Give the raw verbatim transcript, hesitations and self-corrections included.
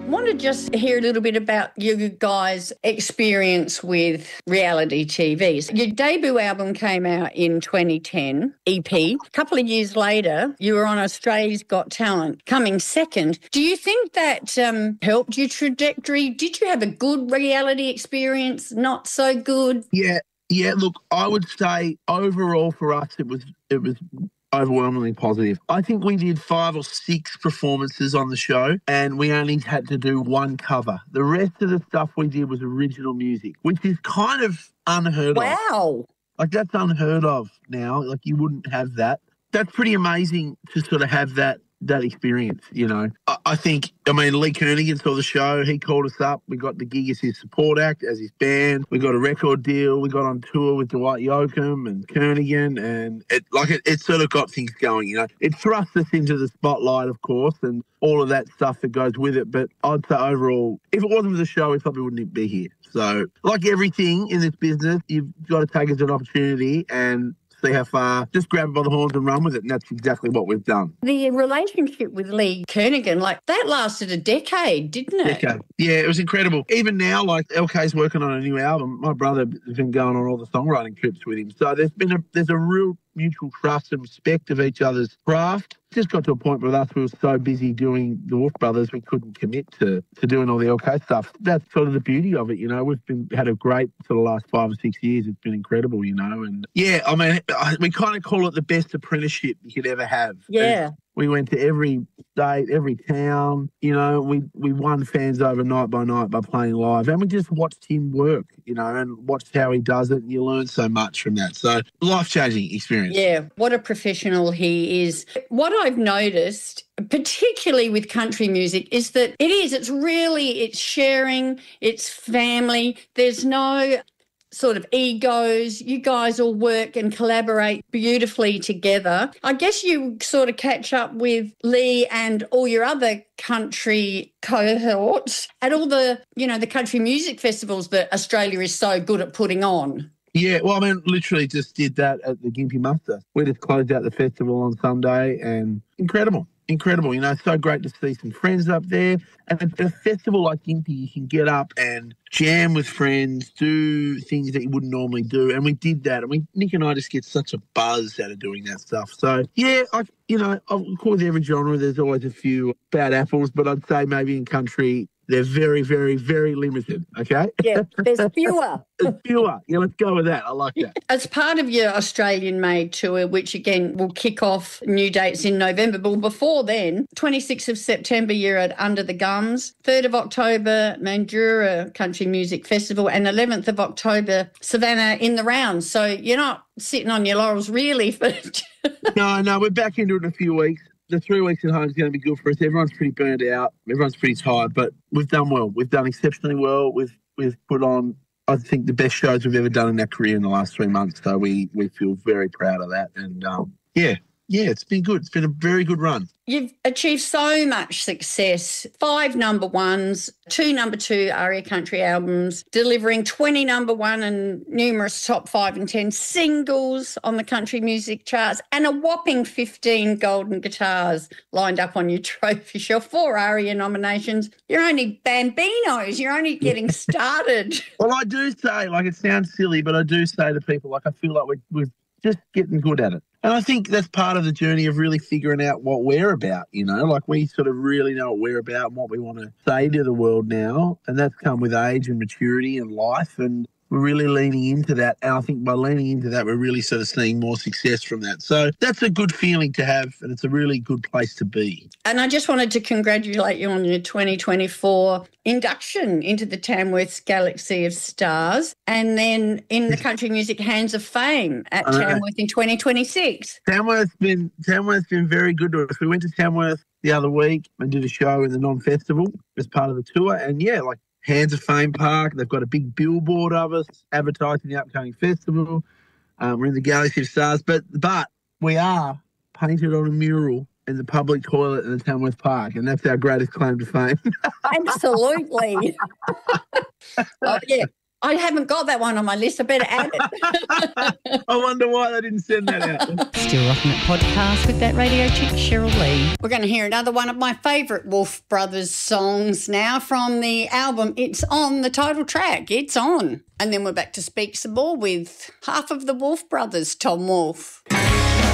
want to just hear a little bit about you guys' experience with reality T V. So your debut album came out in twenty ten, E P. A couple of years later, you were on Australia's Got Talent, coming second. Do you think that um, helped your trajectory? Did you have a good reality experience, not so good? Yeah, yeah. Look, I would say overall for us, it was it was. overwhelmingly positive. I think we did five or six performances on the show and we only had to do one cover. The rest of the stuff we did was original music, which is kind of unheard wow. of. Wow. Like that's unheard of now. Like you wouldn't have that. That's pretty amazing to sort of have that that experience, you know. I, I think, I mean, Lee Kernaghan saw the show. He called us up. We got the gig as his support act, as his band. We got a record deal. We got on tour with Dwight Yoakam and Kernaghan, and it like it, it sort of got things going, you know. It thrust us into the spotlight, of course, and all of that stuff that goes with it. But I'd say overall, if it wasn't for the show, we probably wouldn't be here. So, like everything in this business, you've got to take it as an opportunity and see how far, just grab it by the horns and run with it, and that's exactly what we've done. The relationship with Lee Kernaghan, like, that lasted a decade, didn't it? Decade. Yeah, it was incredible. Even now, like, L K's working on a new album. My brother has been going on all the songwriting trips with him. So there's been a, there's a real mutual trust and respect of each other's craft. Just got to a point with us, we were so busy doing the Wolf Brothers, we couldn't commit to, to doing all the L K stuff. That's sort of the beauty of it, you know. We've been had a great sort of last five or six years. It's been incredible, you know. And yeah, I mean, we kind of call it the best apprenticeship you could ever have. Yeah. And we went to every state, every town, you know, we, we won fans over night by night by playing live. And we just watched him work, you know, and watched how he does it. And you learn so much from that. So life-changing experience. Yeah, what a professional he is. What I've noticed, particularly with country music, is that it is, it's really, it's sharing, it's family. There's no sort of egos. You guys all work and collaborate beautifully together. I guess you sort of catch up with Lee and all your other country cohorts at all the, you know, the country music festivals that Australia is so good at putting on. Yeah, well, I mean, literally just did that at the Gympie Muster. We just closed out the festival on Sunday and incredible. Incredible, you know, so great to see some friends up there. And at a festival like Gympie, you can get up and jam with friends, do things that you wouldn't normally do. And we did that. And we, Nick and I just get such a buzz out of doing that stuff. So, yeah, I, you know, of course, every genre, there's always a few bad apples, but I'd say maybe in country, they're very, very, very limited, okay? Yeah, there's fewer. There's fewer. Yeah, let's go with that. I like that. As part of your Australian-made tour, which, again, will kick off new dates in November, but before then, twenty-sixth of September, you're at Under the Gums, third of October, Mandurah Country Music Festival, and eleventh of October, Savannah in the Rounds. So you're not sitting on your laurels, really. For no, no, we're back into it in a few weeks. The three weeks at home is going to be good for us. Everyone's pretty burnt out. Everyone's pretty tired, but we've done well. We've done exceptionally well. We've we've put on, I think, the best shows we've ever done in our career in the last three months. So we we feel very proud of that. And um, yeah, yeah, it's been good. It's been a very good run. You've achieved so much success, five number ones, two number two ARIA country albums, delivering twenty number one and numerous top five and ten singles on the country music charts, and a whopping fifteen golden guitars lined up on your trophy shelf, four ARIA nominations. You're only bambinos. You're only getting started. Well, I do say, like, it sounds silly, but I do say to people, like, I feel like we're, we're just getting good at it. And I think that's part of the journey of really figuring out what we're about, you know, like we sort of really know what we're about and what we want to say to the world now. And that's come with age and maturity and life. And we're really leaning into that. And I think by leaning into that, we're really sort of seeing more success from that. So that's a good feeling to have, and it's a really good place to be. And I just wanted to congratulate you on your twenty twenty-four induction into the Tamworth's Galaxy of Stars, and then in the Country Music Hands of Fame at Tamworth in twenty twenty-six. Tamworth's been, Tamworth's been very good to us. We went to Tamworth the other week and did a show in the non-festival as part of the tour. And, yeah, like, Hands of Fame Park. They've got a big billboard of us advertising the upcoming festival. Um, we're in the Galaxy of Stars, but but we are painted on a mural in the public toilet in the Tamworth Park, and that's our greatest claim to fame. Absolutely. Oh, yeah. I haven't got that one on my list. I better add it. I wonder why they didn't send that out. Still Rocking It podcast with that radio chick, Cheryl Lee. We're going to hear another one of my favourite Wolf Brothers songs now from the album It's On, the title track, It's On. And then we're back to speak some more with half of the Wolf Brothers, Tom Wolfe.